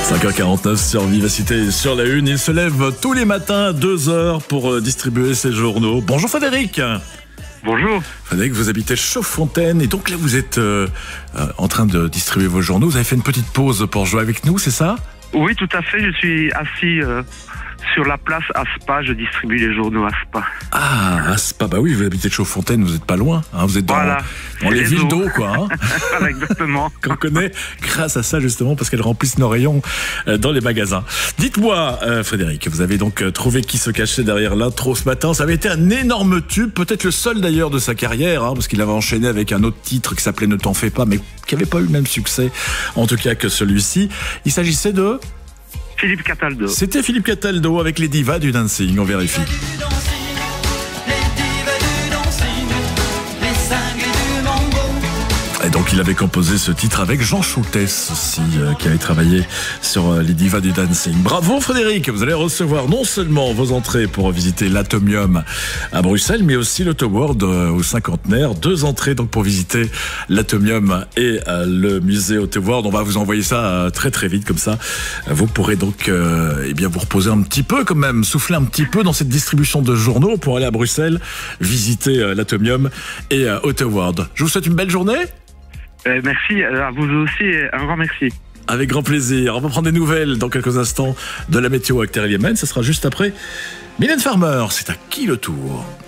5h49 sur Vivacité sur la Une. Il se lève tous les matins à 2h pour distribuer ses journaux. Bonjour Frédéric. Bonjour. Frédéric, vous habitez Chauffontaine et donc là vous êtes en train de distribuer vos journaux. Vous avez fait une petite pause pour jouer avec nous, c'est ça? Oui, tout à fait. Je suis assis sur la place Aspa. Je distribue les journaux Aspa. Ah, Aspa, bah oui, vous habitez Chauffontaine, vous n'êtes pas loin. Hein, vous êtes dans les villes d'eau, quoi. Hein. Voilà, exactement. Qu'on connaît grâce à ça, justement, parce qu'elles remplissent nos rayons dans les magasins. Dites-moi, Frédéric, vous avez donc trouvé qui se cachait derrière l'intro ce matin. Ça avait été un énorme tube, peut-être le seul d'ailleurs de sa carrière, hein, parce qu'il avait enchaîné avec un autre titre qui s'appelait Ne t'en fais pas, mais qui n'avait pas eu le même succès, en tout cas que celui-ci. Il s'agissait de... Philippe Cataldo. C'était Philippe Cataldo avec les divas du dancing, on vérifie. Et donc il avait composé ce titre avec Jean Schultes aussi, qui avait travaillé sur les divas du dancing. Bravo Frédéric, vous allez recevoir non seulement vos entrées pour visiter l'Atomium à Bruxelles, mais aussi l'Autoworld au cinquantenaire. 2 entrées donc pour visiter l'Atomium et le musée Autoworld. On va vous envoyer ça très très vite, comme ça vous pourrez donc bien vous reposer un petit peu quand même, souffler un petit peu dans cette distribution de journaux pour aller à Bruxelles, visiter l'Atomium et Autoworld. Je vous souhaite une belle journée. Merci à vous aussi, un grand merci. Avec grand plaisir. On va prendre des nouvelles dans quelques instants de la météo avec Thierry Liémen. Ce sera juste après Mylène Farmer. C'est à qui le tour?